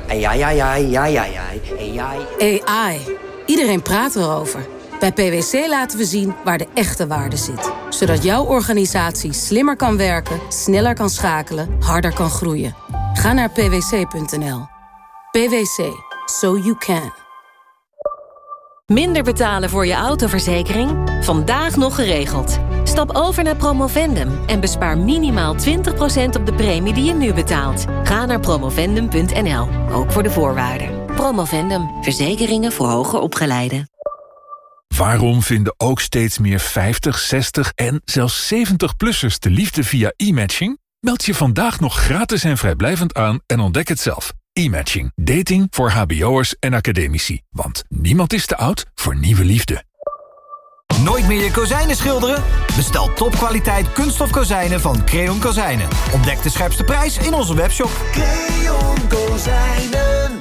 AI. Iedereen praat erover. Bij PwC laten we zien waar de echte waarde zit. Zodat jouw organisatie slimmer kan werken, sneller kan schakelen, harder kan groeien. Ga naar pwc.nl. PwC. So you can. Minder betalen voor je autoverzekering? Vandaag nog geregeld. Stap over naar Promovendum en bespaar minimaal 20% op de premie die je nu betaalt. Ga naar promovendum.nl, ook voor de voorwaarden. Promovendum, verzekeringen voor hoger opgeleiden. Waarom vinden ook steeds meer 50, 60 en zelfs 70-plussers de liefde via e-matching? Meld je vandaag nog gratis en vrijblijvend aan en ontdek het zelf. E-matching. Dating voor hbo'ers en academici. Want niemand is te oud voor nieuwe liefde. Nooit meer je kozijnen schilderen? Bestel topkwaliteit kunststof kozijnen van Creon Kozijnen. Ontdek de scherpste prijs in onze webshop. Creon Kozijnen.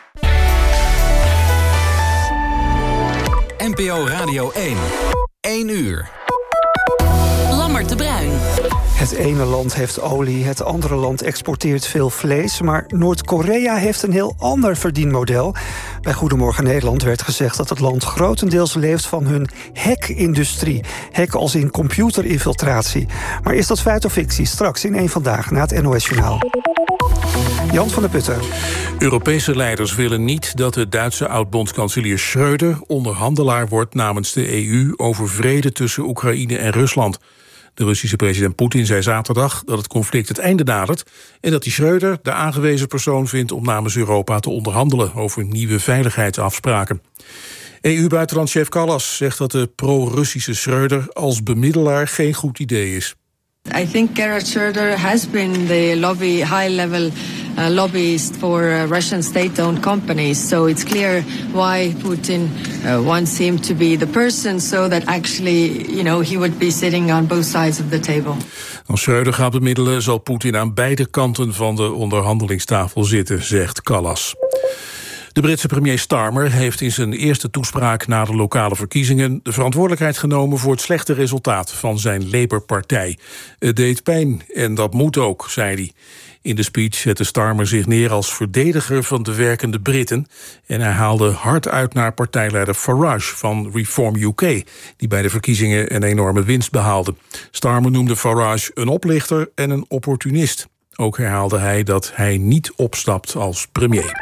NPO Radio 1. 1 uur. Lammert de Bruin. Het ene land heeft olie, het andere land exporteert veel vlees. Maar Noord-Korea heeft een heel ander verdienmodel. Bij Goedemorgen Nederland werd gezegd dat het land grotendeels leeft van hun hack-industrie. Hack als in computerinfiltratie. Maar is dat feit of fictie? Straks in Eén Vandaag na het NOS-journaal. Jan van der Putten. Europese leiders willen niet dat de Duitse oud-bondskanselier Schröder onderhandelaar wordt namens de EU over vrede tussen Oekraïne en Rusland. De Russische president Poetin zei zaterdag dat het conflict het einde nadert en dat hij Schröder de aangewezen persoon vindt om namens Europa te onderhandelen over nieuwe veiligheidsafspraken. EU-buitenlandchef Kallas zegt dat de pro-Russische Schröder als bemiddelaar geen goed idee is. I think Gerhard Schröder has been the high-level lobbyist for Russian state-owned companies. So it's clear why Putin wants him to be the person, so that actually, he would be sitting on both sides of the table. Als Schröder gaat bemiddelen, zal Poetin aan beide kanten van de onderhandelingstafel zitten, zegt Kallas. De Britse premier Starmer heeft in zijn eerste toespraak na de lokale verkiezingen de verantwoordelijkheid genomen voor het slechte resultaat van zijn Labour-partij. Het deed pijn en dat moet ook, zei hij. In de speech zette Starmer zich neer als verdediger van de werkende Britten en hij haalde hard uit naar partijleider Farage van Reform UK, die bij de verkiezingen een enorme winst behaalde. Starmer noemde Farage een oplichter en een opportunist. Ook herhaalde hij dat hij niet opstapt als premier.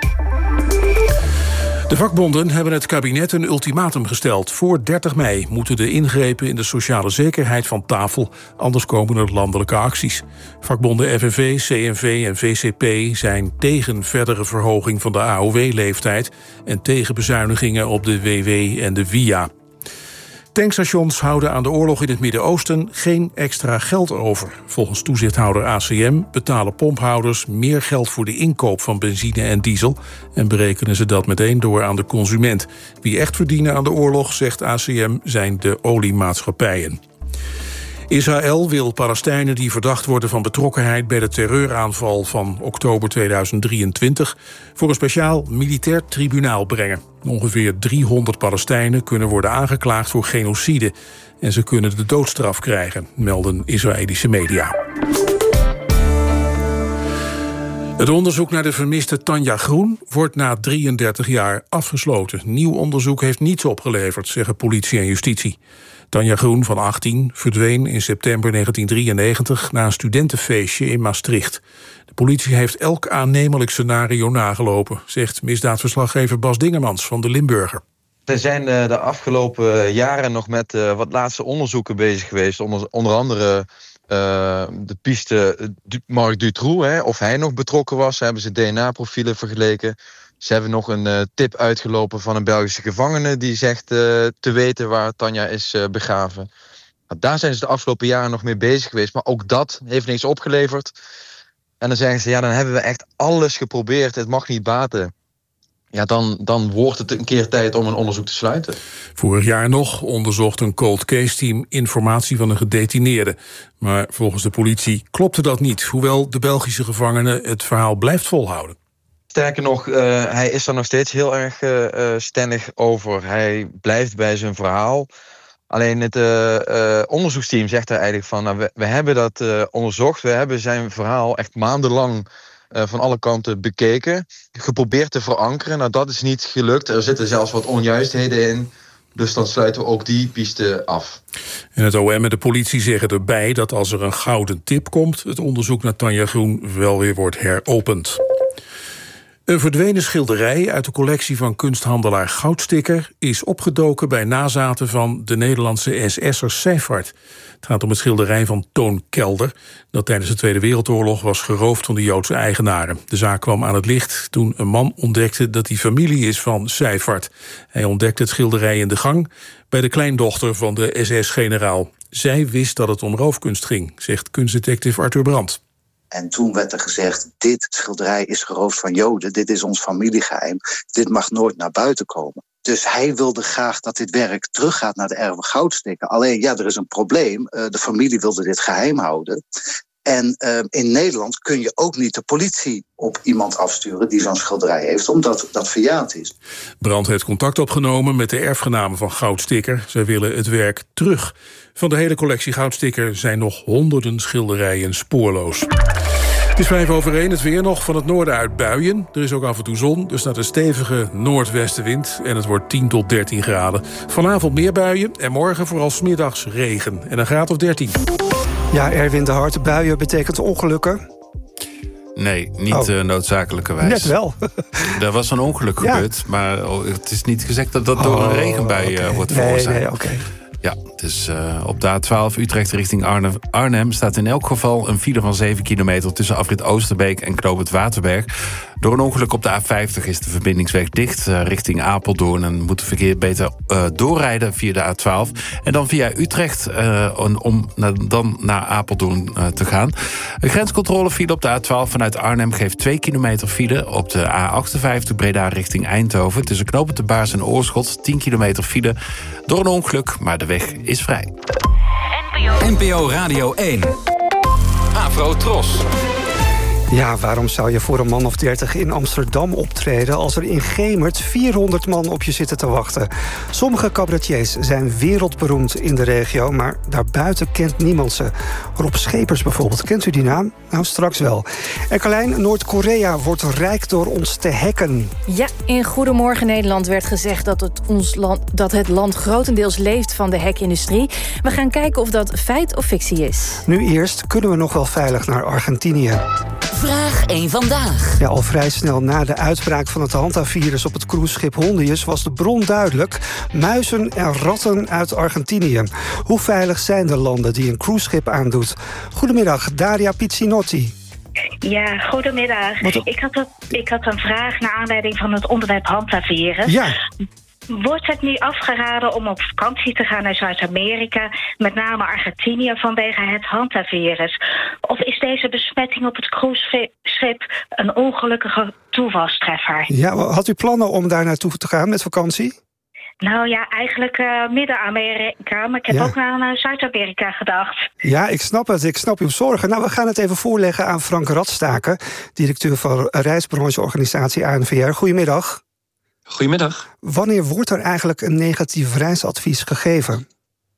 De vakbonden hebben het kabinet een ultimatum gesteld. Voor 30 mei moeten de ingrepen in de sociale zekerheid van tafel, anders komen er landelijke acties. Vakbonden FNV, CNV en VCP zijn tegen verdere verhoging van de AOW-leeftijd en tegen bezuinigingen op de WW en de WIA. Tankstations houden aan de oorlog in het Midden-Oosten geen extra geld over. Volgens toezichthouder ACM betalen pomphouders meer geld voor de inkoop van benzine en diesel en berekenen ze dat meteen door aan de consument. Wie echt verdienen aan de oorlog, zegt ACM, zijn de oliemaatschappijen. Israël wil Palestijnen die verdacht worden van betrokkenheid bij de terreuraanval van oktober 2023 voor een speciaal militair tribunaal brengen. Ongeveer 300 Palestijnen kunnen worden aangeklaagd voor genocide en ze kunnen de doodstraf krijgen, melden Israëlische media. Het onderzoek naar de vermiste Tanja Groen wordt na 33 jaar afgesloten. Nieuw onderzoek heeft niets opgeleverd, zeggen politie en justitie. Tanja Groen van 18 verdween in september 1993 na een studentenfeestje in Maastricht. De politie heeft elk aannemelijk scenario nagelopen, zegt misdaadverslaggever Bas Dingemans van de Limburger. We zijn de afgelopen jaren nog met wat laatste onderzoeken bezig geweest. Onder andere de piste Marc Dutroux, of hij nog betrokken was. Hebben ze DNA-profielen vergeleken. Ze hebben nog een tip uitgelopen van een Belgische gevangene die zegt te weten waar Tanja is begraven. Daar zijn ze de afgelopen jaren nog mee bezig geweest, maar ook dat heeft niks opgeleverd. En dan zeggen ze, dan hebben we echt alles geprobeerd, het mag niet baten. Ja, dan wordt het een keer tijd om een onderzoek te sluiten. Vorig jaar nog onderzocht een cold case team informatie van een gedetineerde. Maar volgens de politie klopte dat niet, hoewel de Belgische gevangene het verhaal blijft volhouden. Sterker nog, hij is er nog steeds heel erg stennig over. Hij blijft bij zijn verhaal. Alleen het onderzoeksteam zegt er eigenlijk van, we hebben dat onderzocht. We hebben zijn verhaal echt maandenlang van alle kanten bekeken. Geprobeerd te verankeren. Nou, dat is niet gelukt. Er zitten zelfs wat onjuistheden in. Dus dan sluiten we ook die piste af. En het OM en de politie zeggen erbij dat als er een gouden tip komt, het onderzoek naar Tanja Groen wel weer wordt heropend. Een verdwenen schilderij uit de collectie van kunsthandelaar Goudsticker is opgedoken bij nazaten van de Nederlandse SS'er Seyfarth. Het gaat om het schilderij van Toon Kelder, dat tijdens de Tweede Wereldoorlog was geroofd van de Joodse eigenaren. De zaak kwam aan het licht toen een man ontdekte dat hij familie is van Seyfarth. Hij ontdekte het schilderij in de gang bij de kleindochter van de SS-generaal. Zij wist dat het om roofkunst ging, zegt kunstdetective Arthur Brandt. En toen werd er gezegd, dit schilderij is geroofd van Joden, dit is ons familiegeheim, dit mag nooit naar buiten komen. Dus hij wilde graag dat dit werk teruggaat naar de erven Goudsticker. Alleen, ja, er is een probleem. De familie wilde dit geheim houden. En in Nederland kun je ook niet de politie op iemand afsturen die zo'n schilderij heeft, omdat dat verjaard is. Brandt heeft contact opgenomen met de erfgenamen van Goudsticker. Zij willen het werk terug. Van de hele collectie Goudsticker zijn nog honderden schilderijen spoorloos. Het is 1:05, het weer nog van het noorden uit buien. Er is ook af en toe zon, er staat een stevige noordwestenwind en het wordt 10 tot 13 graden. Vanavond meer buien en morgen vooral 's middags regen en een graad of 13. Ja, Erwin de Hart, buien betekent ongelukken? Nee, niet noodzakelijkerwijs. Net wel. Er was een ongeluk gebeurd, maar het is niet gezegd dat dat door een regenbui wordt veroorzaakt. Nee, oké. Ja, dus op de A12 Utrecht richting Arnhem staat in elk geval een file van 7 kilometer tussen afrit Oosterbeek en knooppunt Waterberg. Door een ongeluk op de A50 is de verbindingsweg dicht richting Apeldoorn en moet het verkeer beter doorrijden via de A12 en dan via Utrecht om dan naar Apeldoorn te gaan. Een grenscontrole file op de A12 vanuit Arnhem geeft 2 kilometer file op de A58 Breda richting Eindhoven. Tussen knooppunt de Baars en Oorschot 10 kilometer file door een ongeluk, maar de weg is vrij. NPO Radio 1. Afro Tros. Ja, waarom zou je voor een man of 30 in Amsterdam optreden als er in Gemert 400 man op je zitten te wachten? Sommige cabaretiers zijn wereldberoemd in de regio, maar daarbuiten kent niemand ze. Rob Schepers bijvoorbeeld, kent u die naam? Nou, straks wel. En Carlijn, Noord-Korea wordt rijk door ons te hacken. Ja, in Goedemorgen Nederland werd gezegd dat het land grotendeels leeft van de hackindustrie. We gaan kijken of dat feit of fictie is. Nu eerst, kunnen we nog wel veilig naar Argentinië? Vraag 1 vandaag. Ja, al vrij snel na de uitbraak van het Hanta-virus op het cruiseschip Hondius was de bron duidelijk: muizen en ratten uit Argentinië. Hoe veilig zijn de landen die een cruiseschip aandoet? Goedemiddag, Daria Pizzinotti. Ja, goedemiddag. Ik had een vraag naar aanleiding van het onderwerp Hanta-virus. Ja. Wordt het nu afgeraden om op vakantie te gaan naar Zuid-Amerika, met name Argentinië, vanwege het Hanta-virus? Of is deze besmetting op het cruiseschip een ongelukkige toevalstreffer? Ja, had u plannen om daar naartoe te gaan met vakantie? Nou ja, eigenlijk Midden-Amerika, maar ik heb ook naar Zuid-Amerika gedacht. Ja, ik snap het. Ik snap uw zorgen. Nou, we gaan het even voorleggen aan Frank Radstaker, directeur van reisbrancheorganisatie ANVR. Goedemiddag. Goedemiddag. Wanneer wordt er eigenlijk een negatief reisadvies gegeven?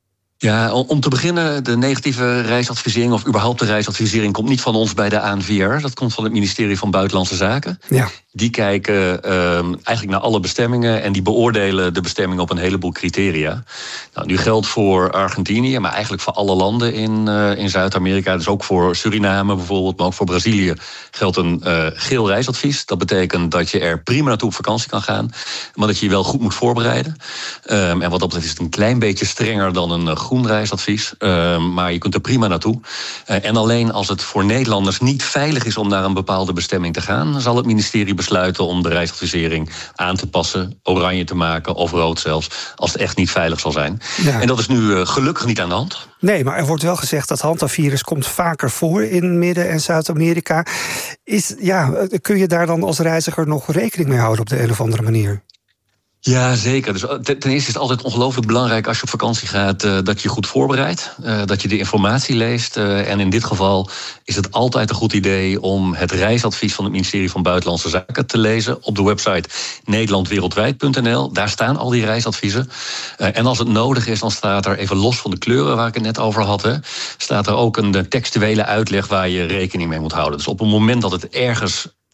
Ja, om te beginnen, de negatieve reisadvisering of überhaupt de reisadvisering komt niet van ons bij de ANVR. Dat komt van het ministerie van Buitenlandse Zaken. Ja. Die kijken eigenlijk naar alle bestemmingen en die beoordelen de bestemming op een heleboel criteria. Nou, nu geldt voor Argentinië, maar eigenlijk voor alle landen in Zuid-Amerika. Dus ook voor Suriname bijvoorbeeld, maar ook voor Brazilië geldt een geel reisadvies. Dat betekent dat je er prima naartoe op vakantie kan gaan, maar dat je je wel goed moet voorbereiden. En wat dat betreft is het een klein beetje strenger dan een groen reisadvies, maar je kunt er prima naartoe. En alleen als het voor Nederlanders niet veilig is om naar een bepaalde bestemming te gaan, zal het ministerie besluiten om de reisadvisering aan te passen, oranje te maken of rood zelfs, als het echt niet veilig zal zijn. Ja. En dat is nu gelukkig niet aan de hand. Nee, maar er wordt wel gezegd dat Hanta-virus komt vaker voor in Midden- en Zuid-Amerika. Kun je daar dan als reiziger nog rekening mee houden op de een of andere manier? Ja, zeker. Dus ten eerste is het altijd ongelooflijk belangrijk als je op vakantie gaat dat je je goed voorbereidt, dat je de informatie leest. En in dit geval is het altijd een goed idee om het reisadvies van het ministerie van Buitenlandse Zaken te lezen op de website nederlandwereldwijd.nl. Daar staan al die reisadviezen. En als het nodig is, dan staat er, even los van de kleuren waar ik het net over had, staat er ook een textuele uitleg waar je rekening mee moet houden. Dus op het moment dat het ergens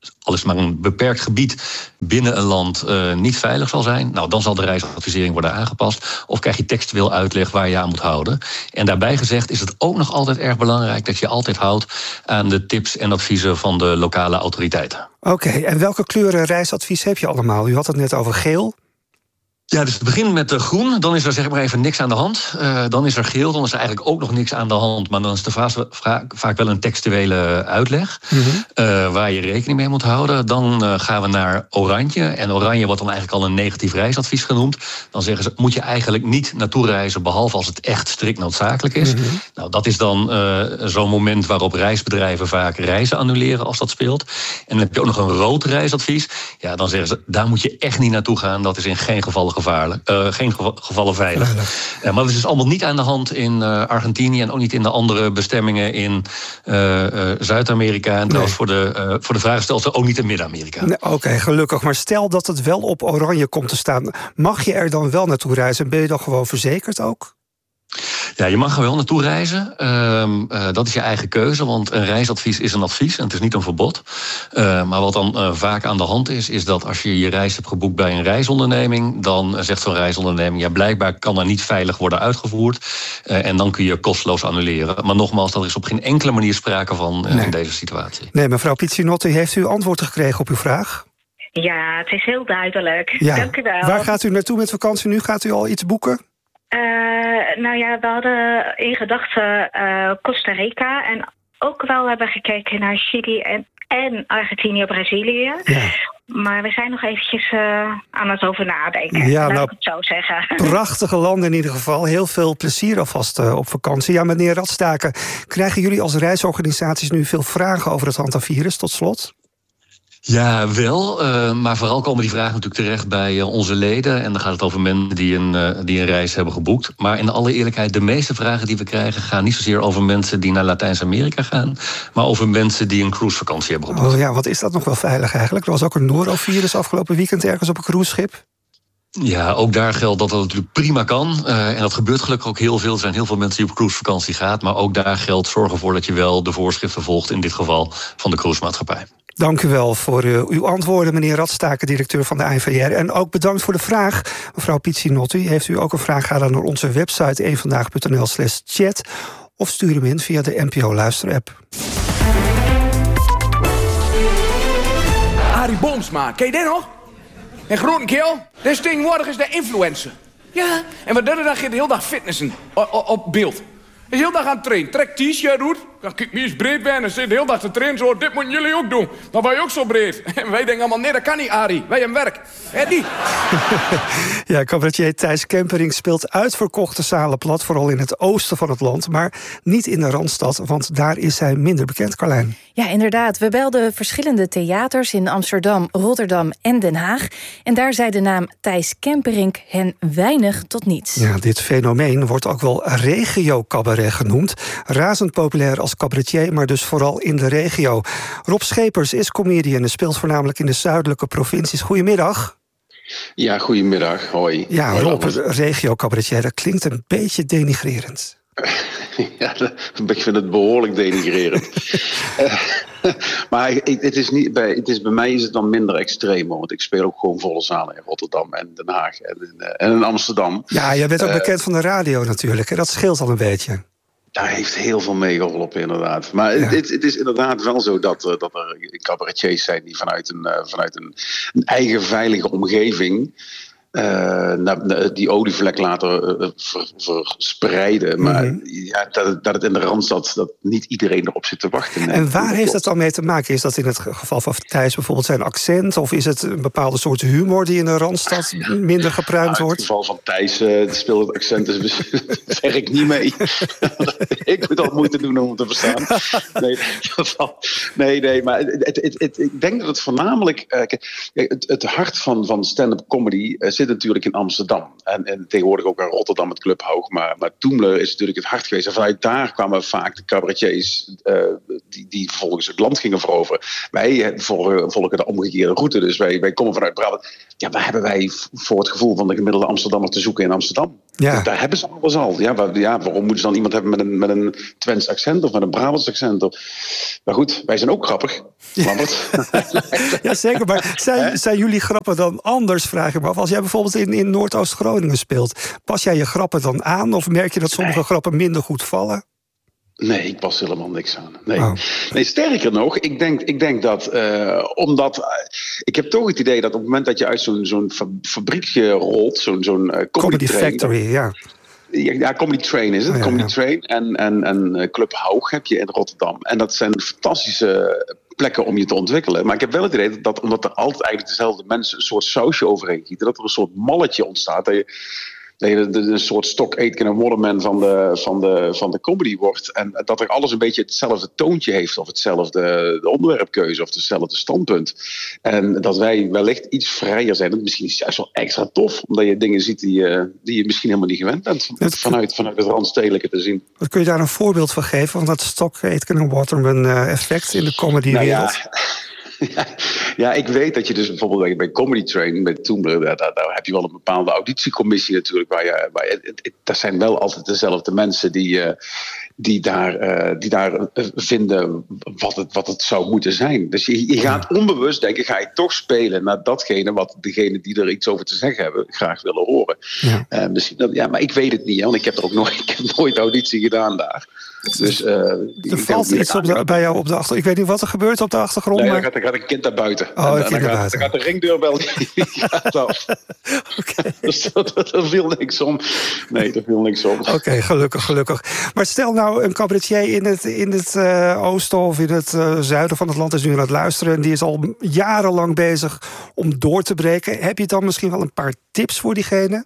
al is maar een beperkt gebied binnen een land niet veilig zal zijn, nou, dan zal de reisadvisering worden aangepast. Of krijg je textueel uitleg waar je aan moet houden. En daarbij gezegd is het ook nog altijd erg belangrijk dat je altijd houdt aan de tips en adviezen van de lokale autoriteiten. Oké, en welke kleuren reisadvies heb je allemaal? U had het net over geel. Ja, dus het begint met groen. Dan is er zeg maar even niks aan de hand. Dan is er geel. Dan is er eigenlijk ook nog niks aan de hand. Maar dan is er vaak wel een textuele uitleg. Waar je rekening mee moet houden. Dan gaan we naar oranje. En oranje wordt dan eigenlijk al een negatief reisadvies genoemd. Dan zeggen ze, moet je eigenlijk niet naartoe reizen, behalve als het echt strikt noodzakelijk is. Nou, dat is dan zo'n moment waarop reisbedrijven vaak reizen annuleren als dat speelt. En dan heb je ook nog een rood reisadvies. Ja, dan zeggen ze, daar moet je echt niet naartoe gaan. Dat is in geen geval geen gevallen veilig. Maar dat is dus allemaal niet aan de hand in Argentinië en ook niet in de andere bestemmingen in Zuid-Amerika. En trouwens voor de vraagstelsel ook niet in Midden-Amerika. Nee, Oké, gelukkig. Maar stel dat het wel op oranje komt te staan. Mag je er dan wel naartoe reizen? Ben je dan gewoon verzekerd ook? Ja, je mag er wel naartoe reizen. Dat is je eigen keuze, want een reisadvies is een advies en het is niet een verbod. Maar wat dan vaak aan de hand is dat als je je reis hebt geboekt bij een reisonderneming, dan zegt zo'n reisonderneming, ja, blijkbaar kan er niet veilig worden uitgevoerd. En dan kun je kosteloos annuleren. Maar nogmaals, er is op geen enkele manier sprake van in deze situatie. Nee, mevrouw Pizzinotti, heeft u antwoord gekregen op uw vraag? Ja, het is heel duidelijk. Ja. Dank u wel. Waar gaat u naartoe met vakantie nu? Gaat u al iets boeken? Nou ja, we hadden in gedachten Costa Rica. En ook wel hebben gekeken naar Chili en Argentinië, Brazilië. Ja. Maar we zijn nog eventjes aan het over nadenken. Ja, laat ik het zo zeggen. Prachtige landen in ieder geval. Heel veel plezier alvast op vakantie. Ja, meneer Radstaken, krijgen jullie als reisorganisaties nu veel vragen over het hantavirus tot slot? Ja, wel. Maar vooral komen die vragen natuurlijk terecht bij onze leden. En dan gaat het over mensen die een reis hebben geboekt. Maar in alle eerlijkheid, de meeste vragen die we krijgen gaan niet zozeer over mensen die naar Latijns-Amerika gaan, maar over mensen die een cruisevakantie hebben geboekt. Oh ja, wat is dat nog wel veilig eigenlijk? Er was ook een norovirus afgelopen weekend ergens op een cruiseschip. Ja, ook daar geldt dat natuurlijk prima kan. En dat gebeurt gelukkig ook heel veel. Er zijn heel veel mensen die op cruisevakantie gaan. Maar ook daar geldt, zorg ervoor dat je wel de voorschriften volgt, in dit geval van de cruisemaatschappij. Dank u wel voor uw antwoorden, meneer Radstaken, directeur van de ANVR. En ook bedankt voor de vraag, mevrouw Pizzinotti. Heeft u ook een vraag, ga dan naar onze website eenvandaag.nl/chat... of stuur hem in via de NPO-luisterapp. Arie Boomsma, ken je die nog? En grote keel, deze tegenwoordig is de influencer. Ja, en wat doet hij dan? Gaat de hele dag fitnessen op beeld. Hij is de hele dag aan het trainen. Trek t-shirt uit. Kijk, wie is breed ben en zit de hele dag te trainen. Zo, dit moeten jullie ook doen. Dan ben je ook zo breed. En wij denken allemaal, nee, dat kan niet, Arie. Wij hebben werk. Hè, die. Ja, cabaretier Thijs Kempering speelt uitverkochte zalen plat, vooral in het oosten van het land, maar niet in de Randstad, want daar is hij minder bekend, Carlijn. Ja, inderdaad. We belden verschillende theaters in Amsterdam, Rotterdam en Den Haag. En daar zei de naam Thijs Kemperink hen weinig tot niets. Ja, dit fenomeen wordt ook wel regio-cabaret genoemd. Razend populair als cabaretier, maar dus vooral in de regio. Rob Schepers is comedian en speelt voornamelijk in de zuidelijke provincies. Goedemiddag. Ja, goedemiddag. Hoi. Ja, Hoi, Rob, regio-cabaretier, dat klinkt een beetje denigrerend. Ja, ik vind het behoorlijk denigrerend. Maar het is bij mij is het dan minder extreem, want ik speel ook gewoon volle zalen in Rotterdam en Den Haag en in Amsterdam. Ja, jij bent ook bekend van de radio natuurlijk, hè? Dat scheelt al een beetje. Daar heeft heel veel meegeholpen, inderdaad. Maar ja. Het is inderdaad wel zo dat er cabaretiers zijn die vanuit een eigen veilige omgeving die olievlek laten verspreiden. Maar ja, dat het in de Randstad, dat niet iedereen erop zit te wachten. En waar heeft dat dan mee te maken? Is dat in het geval van Thijs bijvoorbeeld zijn accent? Of is het een bepaalde soort humor die in de Randstad minder gepruimd wordt? In het geval van Thijs speelt het accent, dus zeg ik niet mee. Ik moet al moeite doen om het te verstaan. Nee, maar ik denk dat het voornamelijk het hart van stand-up comedy zit natuurlijk in Amsterdam. En tegenwoordig ook in Rotterdam het Club Hoog. Maar Toemler is natuurlijk het hart geweest. En vanuit daar kwamen vaak de cabaretiers die vervolgens het land gingen veroveren. Wij volgen de omgekeerde route. Dus wij komen vanuit Brabant. Ja, waar hebben wij voor het gevoel van de gemiddelde Amsterdammer te zoeken in Amsterdam? Ja. Daar hebben ze alles al. Waarom moeten ze dan iemand hebben met een Twents accent of met een Brabants accent? Maar goed, wij zijn ook grappig. Ja, zeker. Maar zijn jullie grappen dan anders, vraag ik me af. Als jij bijvoorbeeld in Noordoost-Groningen speelt, pas jij je grappen dan aan? Of merk je dat sommige grappen minder goed vallen? Nee, ik pas helemaal niks aan. Nee, sterker nog, ik denk dat omdat ik heb toch het idee dat op het moment dat je uit zo'n fabriekje rolt, zo'n Comedy Factory, Ja, Comedy Train is het. Comedy Train en Club Haug heb je in Rotterdam. En dat zijn fantastische plekken om je te ontwikkelen. Maar ik heb wel het idee dat omdat er altijd eigenlijk dezelfde mensen een soort sausje overheen gieten, dat er een soort malletje ontstaat. Dat je een soort Stock Aitken en Waterman van de comedy wordt. En dat er alles een beetje hetzelfde toontje heeft. Of hetzelfde onderwerpkeuze. Of hetzelfde standpunt. En dat wij wellicht iets vrijer zijn. Misschien is het juist wel extra tof. Omdat je dingen ziet die je misschien helemaal niet gewend bent. Vanuit het Randstedelijke te zien. Wat kun je daar een voorbeeld van geven? Van dat Stock Aitken en Waterman effect in de comedywereld? Ja, ik weet dat je dus bijvoorbeeld bij Comedy Train, bij Toomler, daar heb je wel een bepaalde auditiecommissie natuurlijk. Dat zijn wel altijd dezelfde mensen die daar vinden wat het zou moeten zijn. Dus je gaat onbewust denken, ga je toch spelen naar datgene wat degene die er iets over te zeggen hebben graag willen horen. Maar ik weet het niet, want ik heb nooit auditie gedaan daar. Dus, er valt iets bij jou op de achtergrond. Ik weet niet wat er gebeurt op de achtergrond. Nee, maar dan gaat een kind naar buiten. Dan gaat de ringdeurbel die gaat af. Dus er viel niks om. Nee, er viel niks om. Oké, gelukkig. Maar stel nou een cabaretier in het oosten of in het zuiden van het land is nu aan het luisteren en die is al jarenlang bezig om door te breken. Heb je dan misschien wel een paar tips voor diegene?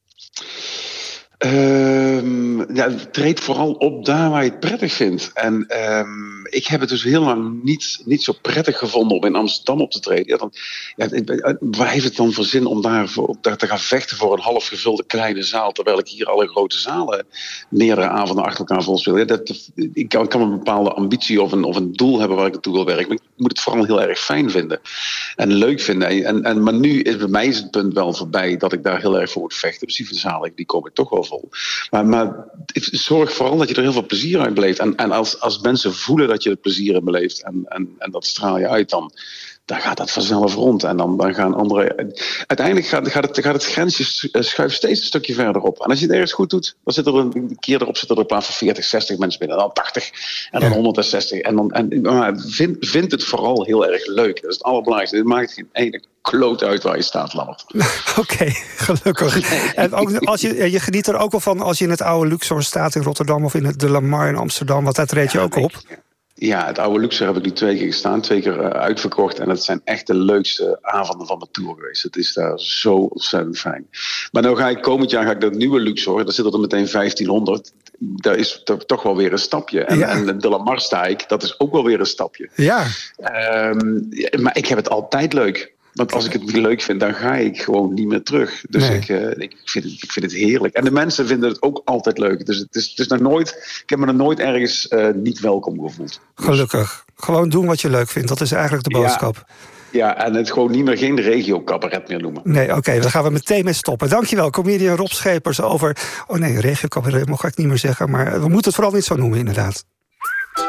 Treed vooral op daar waar je het prettig vindt. En ik heb het dus heel lang niet zo prettig gevonden om in Amsterdam op te treden. Waar heeft het dan voor zin om daar te gaan vechten voor een half gevulde kleine zaal, terwijl ik hier alle grote zalen meerdere avonden achter elkaar vol speel? Ik kan een bepaalde ambitie of een doel hebben waar ik naartoe wil werken. Maar ik moet het vooral heel erg fijn vinden en leuk vinden. Maar nu is bij mij het punt wel voorbij dat ik daar heel erg voor moet vechten. Dus die zalen die komen toch wel vol. Maar zorg vooral dat je er heel veel plezier uit beleeft. En als mensen voelen dat je er plezier in beleeft en dat straal je uit, dan gaat dat vanzelf rond. En dan gaan anderen. Uiteindelijk gaat het grensje schuift steeds een stukje verder op. En als je het ergens goed doet, dan zit er een keer erop zit er een plaats van 40, 60 mensen binnen. Dan 80 en dan 160. Maar vind het vooral heel erg leuk. Dat is het allerbelangrijkste. Het maakt geen ene kloot uit waar je staat, Lambert. Oké, gelukkig. En ook als je geniet er ook wel van als je in het oude Luxor staat in Rotterdam of in het De Lamar in Amsterdam, want daar treed je ook op. Ja, het oude Luxor heb ik nu 2 keer gestaan, 2 keer uitverkocht. En dat zijn echt de leukste avonden van mijn tour geweest. Het is daar zo ontzettend fijn. Maar nou komend jaar ga ik naar het nieuwe Luxor. Daar zit er meteen 1500. Daar is toch wel weer een stapje. En De Lamar sta ik, dat is ook wel weer een stapje. Ja. Maar ik heb het altijd leuk. Want als ik het niet leuk vind, dan ga ik gewoon niet meer terug. Dus ik vind het heerlijk. En de mensen vinden het ook altijd leuk. Dus het is nog nooit, ik heb me er nooit ergens niet welkom gevoeld. Gelukkig. Gewoon doen wat je leuk vindt. Dat is eigenlijk de boodschap. Ja, en het gewoon niet meer geen regio-cabaret meer noemen. Nee, oké, daar gaan we meteen mee stoppen. Dankjewel, comedian Rob Schepers over... regio-cabaret mag ik niet meer zeggen, maar we moeten het vooral niet zo noemen, inderdaad.